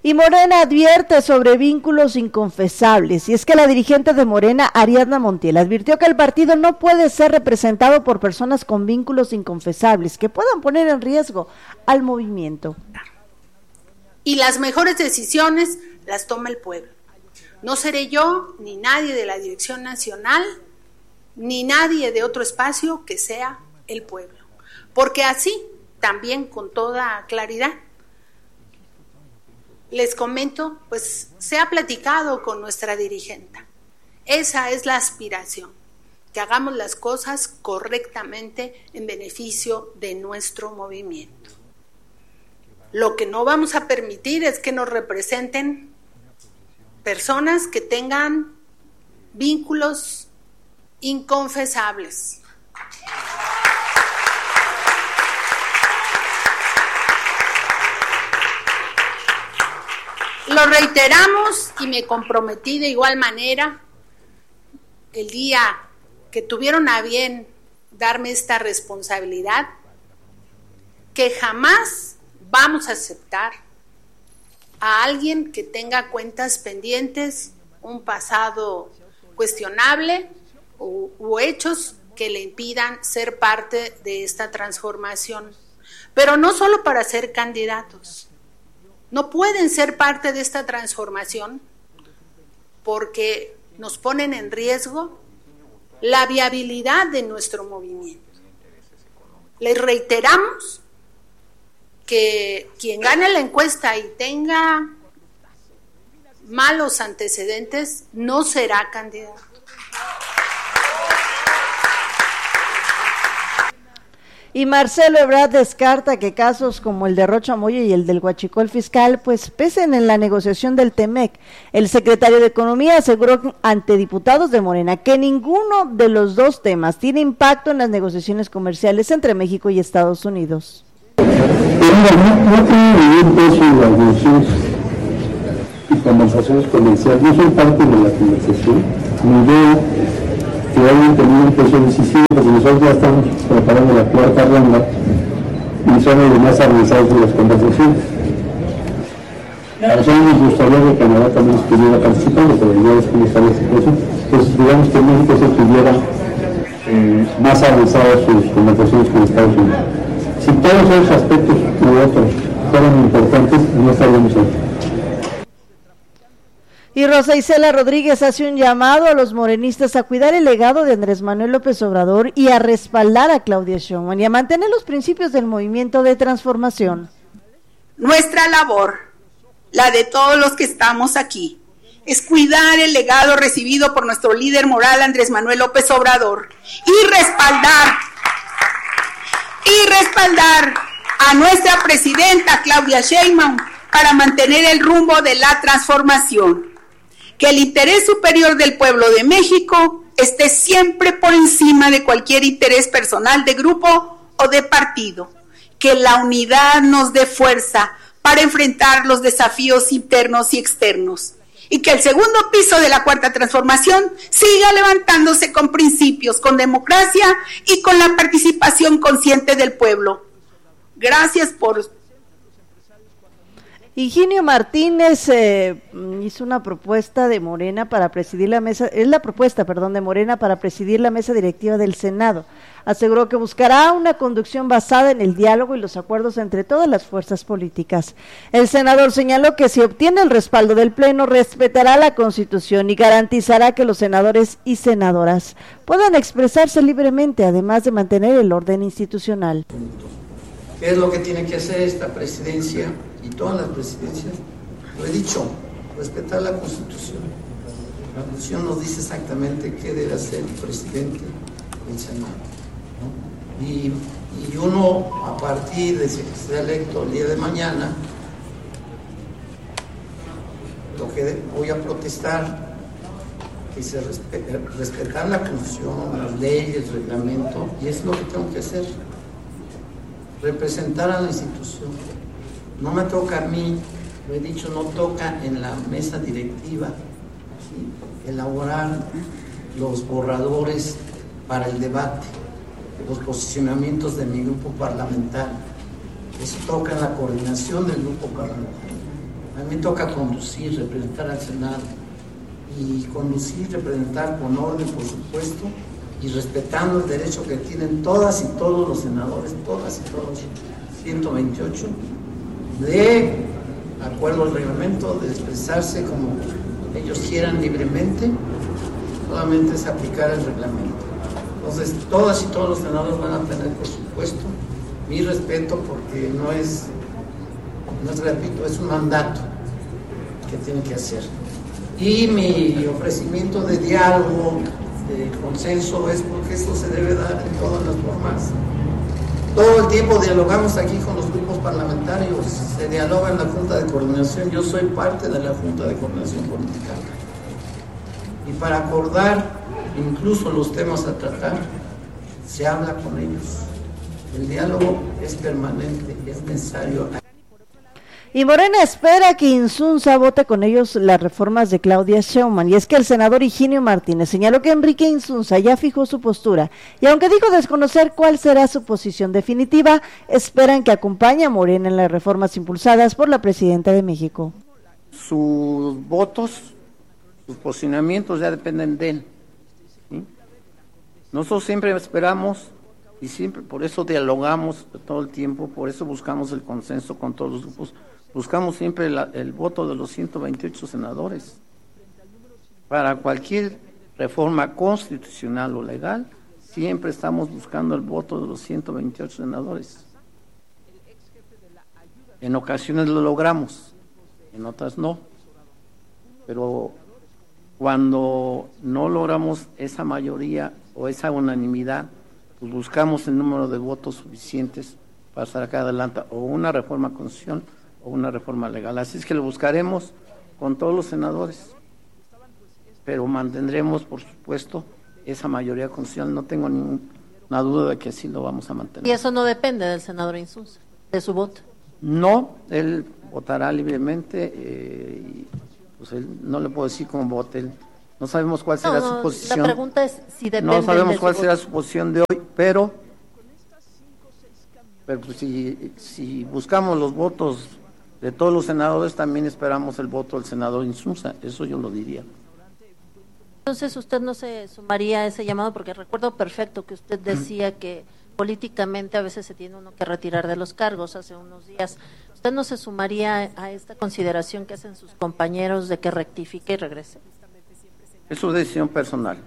Y Morena advierte sobre vínculos inconfesables, y es que la dirigente de Morena, Ariadna Montiel, advirtió que el partido no puede ser representado por personas con vínculos inconfesables que puedan poner en riesgo al movimiento. Y las mejores decisiones las toma el pueblo. No seré yo, ni nadie de la Dirección Nacional, ni nadie de otro espacio que sea el pueblo. Porque así, también con toda claridad, les comento, pues se ha platicado con nuestra dirigente. Esa es la aspiración, que hagamos las cosas correctamente en beneficio de nuestro movimiento. Lo que no vamos a permitir es que nos representen personas que tengan vínculos inconfesables. Lo reiteramos y me comprometí de igual manera el día que tuvieron a bien darme esta responsabilidad, que jamás vamos a aceptar a alguien que tenga cuentas pendientes, un pasado cuestionable u hechos que le impidan ser parte de esta transformación. Pero no solo para ser candidatos. No pueden ser parte de esta transformación porque nos ponen en riesgo la viabilidad de nuestro movimiento. Les reiteramos que quien gane la encuesta y tenga malos antecedentes no será candidato. Y Marcelo Ebrard descarta que casos como el de Rocha Moya y el del huachicol fiscal pues pesen en la negociación del TEMEC. El secretario de Economía aseguró ante diputados de Morena que ninguno de los dos temas tiene impacto en las negociaciones comerciales entre México y Estados Unidos. No tiene ningún peso en las negociaciones y conversaciones comerciales. Yo soy parte de la conversación. Mi idea que hayan tenido un peso decisivo, porque nosotros ya estamos preparando la cuarta ronda y somos los más avanzados de las conversaciones. A nosotros nos gustaría que Canadá también estuviera participando, pero ya es que está la situación. Entonces, digamos que México se tuviera más avanzadas sus conversaciones con Estados Unidos. Si todos esos aspectos u otros fueran importantes, no estaríamos ahí. Y Rosa Isela Rodríguez hace un llamado a los morenistas a cuidar el legado de Andrés Manuel López Obrador y a respaldar a Claudia Sheinbaum y a mantener los principios del movimiento de transformación. Nuestra labor, la de todos los que estamos aquí, es cuidar el legado recibido por nuestro líder moral Andrés Manuel López Obrador y respaldar a nuestra presidenta Claudia Sheinbaum para mantener el rumbo de la transformación. Que el interés superior del pueblo de México esté siempre por encima de cualquier interés personal de grupo o de partido. Que la unidad nos dé fuerza para enfrentar los desafíos internos y externos. Y que el segundo piso de la cuarta transformación siga levantándose con principios, con democracia y con la participación consciente del pueblo. Gracias por... Higinio Martínez hizo una propuesta de Morena para presidir la mesa, de Morena para presidir la mesa directiva del Senado. Aseguró que buscará una conducción basada en el diálogo y los acuerdos entre todas las fuerzas políticas. El senador señaló que si obtiene el respaldo del Pleno, respetará la Constitución y garantizará que los senadores y senadoras puedan expresarse libremente, además de mantener el orden institucional. ¿Qué es lo que tiene que hacer esta presidencia y todas las presidencias? Lo he dicho, respetar la Constitución. La Constitución nos dice exactamente qué debe hacer el presidente del Senado, ¿no? Y uno, a partir de que sea electo el día de mañana, lo que voy a protestar, que se respetar la Constitución, las leyes, el reglamento, y es lo que tengo que hacer. Representar a la institución. No me toca a mí, lo he dicho, no toca en la mesa directiva, ¿sí?, elaborar los borradores para el debate, los posicionamientos de mi grupo parlamentario. Eso toca en la coordinación del grupo parlamentario. A mí me toca conducir, representar al Senado. Y conducir, representar con orden, por supuesto, y respetando el derecho que tienen todas y todos los senadores, todas y todos, 128, de acuerdo al reglamento, de expresarse como ellos quieran libremente, solamente es aplicar el reglamento. Entonces, todas y todos los senadores van a tener, por supuesto, mi respeto, porque no es repito, es un mandato que tienen que hacer. Y mi ofrecimiento de diálogo, de consenso, es porque eso se debe dar en todas las formas. Todo el tiempo dialogamos aquí con los grupos parlamentarios, se dialoga en la Junta de Coordinación, yo soy parte de la Junta de Coordinación Política. Y para acordar incluso los temas a tratar, se habla con ellos. El diálogo es permanente, es necesario. Y Morena espera que Insunza vote con ellos las reformas de Claudia Sheinbaum, y es que el senador Higinio Martínez señaló que Enrique Insunza ya fijó su postura, y aunque dijo desconocer cuál será su posición definitiva, esperan que acompañe a Morena en las reformas impulsadas por la presidenta de México. Sus votos, sus posicionamientos ya dependen de él, ¿sí? Nosotros siempre esperamos y siempre por eso dialogamos todo el tiempo, por eso buscamos el consenso con todos los grupos. Buscamos siempre el voto de los 128 senadores. Para cualquier reforma constitucional o legal, siempre estamos buscando el voto de los 128 senadores. En ocasiones lo logramos, en otras no. Pero cuando no logramos esa mayoría o esa unanimidad, pues buscamos el número de votos suficientes para sacar adelante o una reforma constitucional o una reforma legal. Así es que lo buscaremos con todos los senadores, pero mantendremos, por supuesto, esa mayoría constitucional. No tengo ninguna duda de que así lo vamos a mantener. ¿Y eso no depende del senador Insunza, de su voto? No, él votará libremente, y pues él no le puedo decir cómo vote él. No sabemos cuál será su posición. La pregunta es si depende. No sabemos cuál será su posición de hoy, pero pues si buscamos los votos de todos los senadores, también esperamos el voto del senador Insunza, eso yo lo diría. Entonces usted no se sumaría a ese llamado, porque recuerdo perfecto que usted decía que políticamente a veces se tiene uno que retirar de los cargos hace unos días. ¿Usted no se sumaría a esta consideración que hacen sus compañeros de que rectifique y regrese? Es su decisión personal,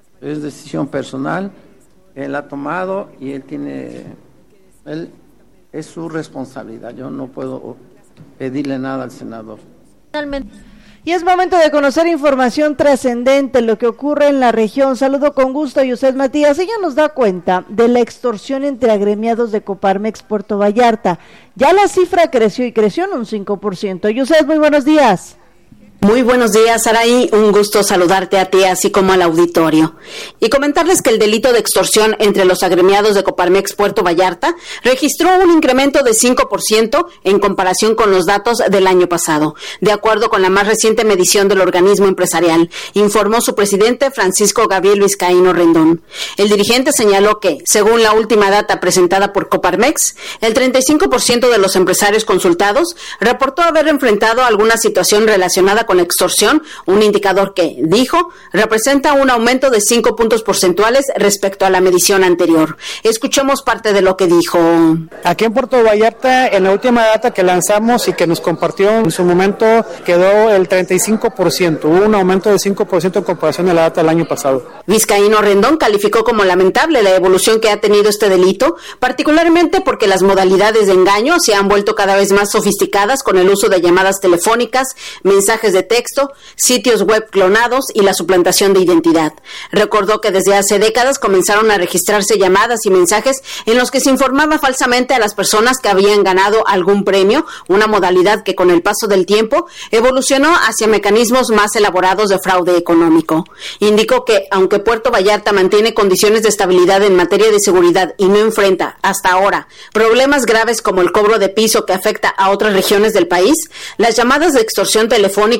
él ha tomado y él es su responsabilidad, yo no puedo pedirle nada al senador. Finalmente. Y es momento de conocer información trascendente, lo que ocurre en la región. Saludo con gusto a Yusef Matías. Ella nos da cuenta de la extorsión entre agremiados de Coparmex Puerto Vallarta. Ya la cifra creció en un 5%. Yusef, muy buenos días. Muy buenos días, Saraí, un gusto saludarte a ti, así como al auditorio. Y comentarles que el delito de extorsión entre los agremiados de Coparmex Puerto Vallarta registró un incremento de 5% en comparación con los datos del año pasado, de acuerdo con la más reciente medición del organismo empresarial, informó su presidente Francisco Gabriel Vizcaíno Rendón. El dirigente señaló que, según la última data presentada por Coparmex, el 35% de los empresarios consultados reportó haber enfrentado alguna situación relacionada con extorsión, un indicador que, dijo, representa un aumento de 5 puntos porcentuales respecto a la medición anterior. Escuchemos parte de lo que dijo. Aquí en Puerto Vallarta, en la última data que lanzamos y que nos compartió en su momento, quedó el 35%, hubo un aumento de 5% en comparación a la data del año pasado. Vizcaíno Rendón calificó como lamentable la evolución que ha tenido este delito, particularmente porque las modalidades de engaño se han vuelto cada vez más sofisticadas con el uso de llamadas telefónicas, mensajes de texto, sitios web clonados y la suplantación de identidad. Recordó que desde hace décadas comenzaron a registrarse llamadas y mensajes en los que se informaba falsamente a las personas que habían ganado algún premio, una modalidad que con el paso del tiempo evolucionó hacia mecanismos más elaborados de fraude económico. Indicó que, aunque Puerto Vallarta mantiene condiciones de estabilidad en materia de seguridad y no enfrenta, hasta ahora, problemas graves como el cobro de piso que afecta a otras regiones del país, las llamadas de extorsión telefónica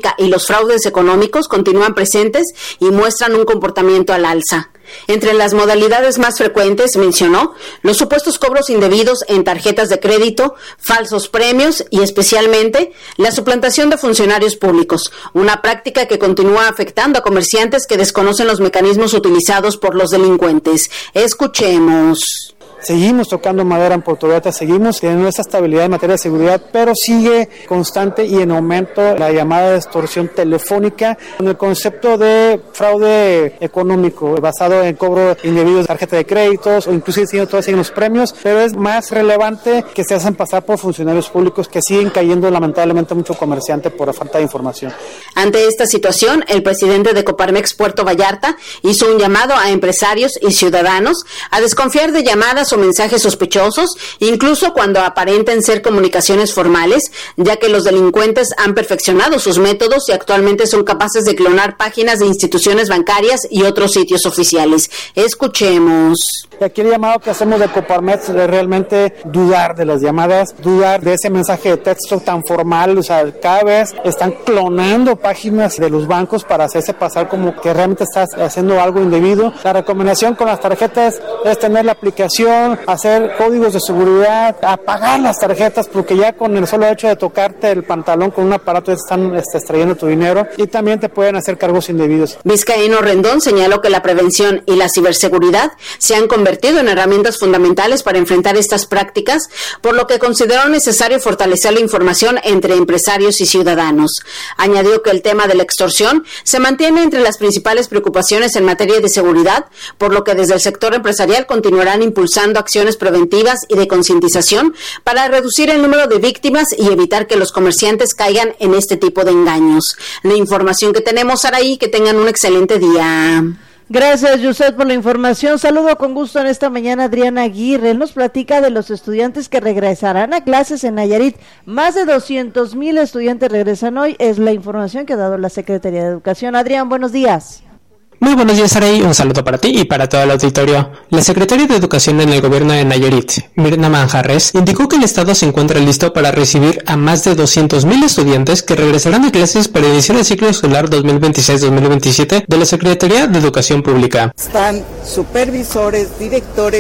pública y los fraudes económicos continúan presentes y muestran un comportamiento al alza. Entre las modalidades más frecuentes, mencionó, los supuestos cobros indebidos en tarjetas de crédito, falsos premios y especialmente la suplantación de funcionarios públicos, una práctica que continúa afectando a comerciantes que desconocen los mecanismos utilizados por los delincuentes. Escuchemos. Seguimos tocando madera en Puerto Vallarta, seguimos teniendo esa estabilidad en materia de seguridad, pero sigue constante y en aumento la llamada de extorsión telefónica con el concepto de fraude económico basado en cobro indebido de tarjeta de créditos o inclusive siguen los premios, pero es más relevante que se hacen pasar por funcionarios públicos que siguen cayendo lamentablemente mucho comerciante por la falta de información. Ante esta situación, el presidente de Coparmex Puerto Vallarta hizo un llamado a empresarios y ciudadanos a desconfiar de llamadas o mensajes sospechosos, incluso cuando aparenten ser comunicaciones formales, ya que los delincuentes han perfeccionado sus métodos y actualmente son capaces de clonar páginas de instituciones bancarias y otros sitios oficiales. Escuchemos. Y aquí el llamado que hacemos de Coparmex es realmente dudar de las llamadas, dudar de ese mensaje de texto tan formal, o sea, cada vez están clonando páginas de los bancos para hacerse pasar como que realmente estás haciendo algo indebido. La recomendación con las tarjetas es tener la aplicación, hacer códigos de seguridad, apagar las tarjetas, porque ya con el solo hecho de tocarte el pantalón con un aparato están extrayendo tu dinero y también te pueden hacer cargos indebidos. Vizcaíno Rendón señaló que la prevención y la ciberseguridad se han convertido en herramientas fundamentales para enfrentar estas prácticas, por lo que consideró necesario fortalecer la información entre empresarios y ciudadanos. Añadió que el tema de la extorsión se mantiene entre las principales preocupaciones en materia de seguridad, por lo que desde el sector empresarial continuarán impulsando acciones preventivas y de concientización para reducir el número de víctimas y evitar que los comerciantes caigan en este tipo de engaños. La información que tenemos, Saraí, que tengan un excelente día. Gracias, Yuset, por la información. Saludo con gusto en esta mañana a Adriana Aguirre. Él nos platica de los estudiantes que regresarán a clases en Nayarit. Más de 200,000 estudiantes regresan hoy. Es la información que ha dado la Secretaría de Educación. Adrián, buenos días. Muy buenos días, Saraí. Un saludo para ti y para todo el auditorio. La Secretaria de Educación en el gobierno de Nayarit, Mirna Manjarres, indicó que el estado se encuentra listo para recibir a más de 200,000 estudiantes que regresarán a clases para iniciar el ciclo escolar 2026-2027 de la Secretaría de Educación Pública. Están supervisores, directores